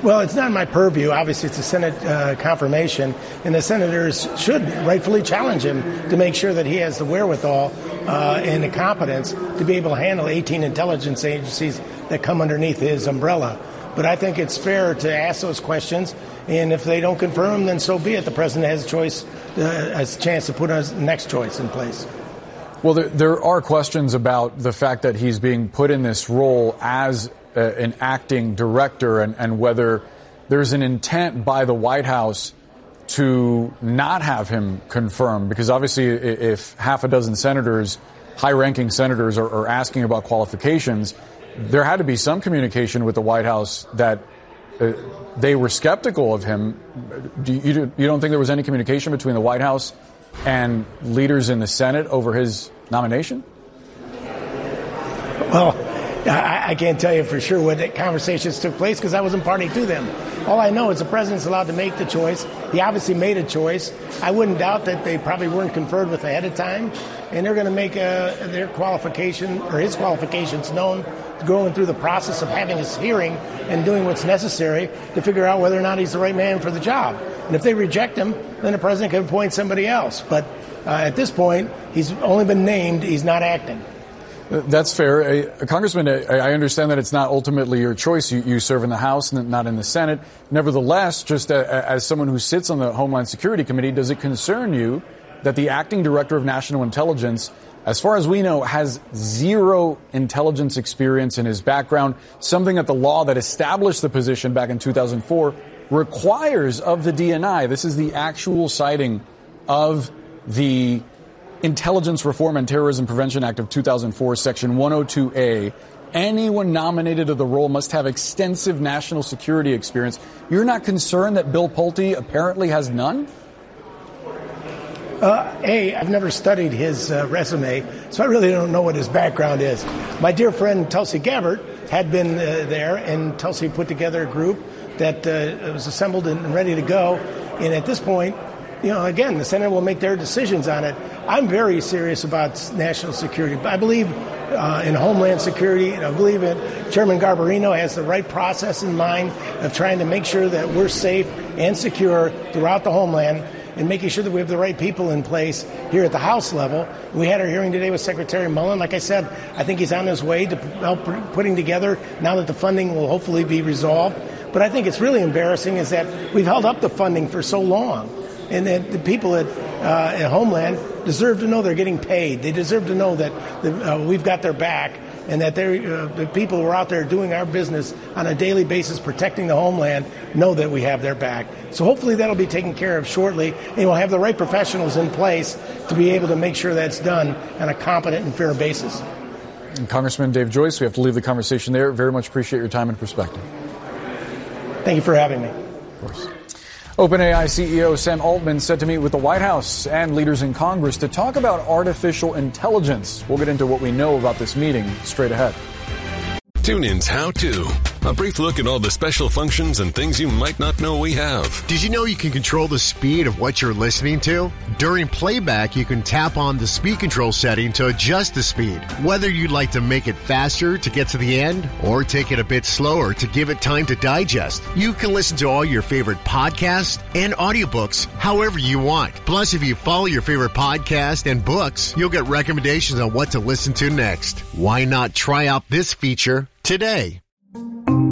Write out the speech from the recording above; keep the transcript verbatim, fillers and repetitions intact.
Well, it's not my purview. Obviously, it's a Senate uh, confirmation, and the senators should rightfully challenge him to make sure that he has the wherewithal uh, and the competence to be able to handle eighteen intelligence agencies that come underneath his umbrella. But I think it's fair to ask those questions, and if they don't confirm, then so be it. The president has a choice, uh, has a chance to put his next choice in place. Well, there, there are questions about the fact that he's being put in this role as uh, an acting director and, and whether there's an intent by the White House to not have him confirmed, because obviously if half a dozen senators, high-ranking senators, are, are asking about qualifications, there had to be some communication with the White House that uh, they were skeptical of him. Do you, you don't think there was any communication between the White House and leaders in the Senate over his nomination? Well, I, I can't tell you for sure what conversations took place because I wasn't party to them. All I know is the president's allowed to make the choice. He obviously made a choice. I wouldn't doubt that they probably weren't conferred with ahead of time, and they're going to make uh, their qualification or his qualifications known, going through the process of having his hearing and doing what's necessary to figure out whether or not he's the right man for the job. And if they reject him, then the president can appoint somebody else. But uh, at this point, he's only been named. He's not acting. That's fair. Uh, Congressman, I, I understand that it's not ultimately your choice. You, you serve in the House and not in the Senate. Nevertheless, just uh, as someone who sits on the Homeland Security Committee, does it concern you that the acting director of national intelligence, as far as we know, has zero intelligence experience in his background, something that the law that established the position back in two thousand four requires of the D N I? This is the actual citing of the Intelligence Reform and Terrorism Prevention Act of two thousand four, Section one oh two A. Anyone nominated to the role must have extensive national security experience. You're not concerned that Bill Pulte apparently has none? Uh, A, I've never studied his uh, resume, so I really don't know what his background is. My dear friend Tulsi Gabbard had been uh, there, and Tulsi put together a group that uh, was assembled and ready to go. And at this point, you know, again, the Senate will make their decisions on it. I'm very serious about national security. I believe uh, in Homeland Security, and I believe that Chairman Garbarino has the right process in mind of trying to make sure that we're safe and secure throughout the homeland, and making sure that we have the right people in place here at the House level. We had our hearing today with Secretary Mullen. Like I said, I think he's on his way to help putting together, now that the funding will hopefully be resolved. But I think it's really embarrassing is that we've held up the funding for so long, and that the people at, uh, at Homeland deserve to know they're getting paid. They deserve to know that the, uh, we've got their back, and that uh, the people who are out there doing our business on a daily basis protecting the homeland know that we have their back. So hopefully that'll be taken care of shortly, and we'll have the right professionals in place to be able to make sure that's done on a competent and fair basis. And Congressman Dave Joyce, we have to leave the conversation there. Very much appreciate your time and perspective. Thank you for having me. Of course. OpenAI C E O Sam Altman set to meet with the White House and leaders in Congress to talk about artificial intelligence. We'll get into what we know about this meeting straight ahead. TuneIn's How To. A brief look at all the special functions and things you might not know we have. Did you know you can control the speed of what you're listening to? During playback, you can tap on the speed control setting to adjust the speed. Whether you'd like to make it faster to get to the end or take it a bit slower to give it time to digest, you can listen to all your favorite podcasts and audiobooks however you want. Plus, if you follow your favorite podcast and books, you'll get recommendations on what to listen to next. Why not try out this feature today?